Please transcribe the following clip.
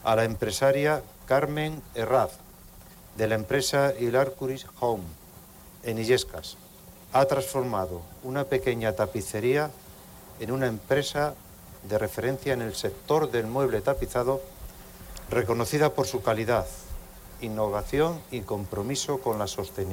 a la empresaria Carmen Herraz, de la empresa Hilarcuris Home, en Illescas. Ha transformado una pequeña tapicería en una empresa de referencia en el sector del mueble tapizado, reconocida por su calidad, innovación y compromiso con la sostenibilidad.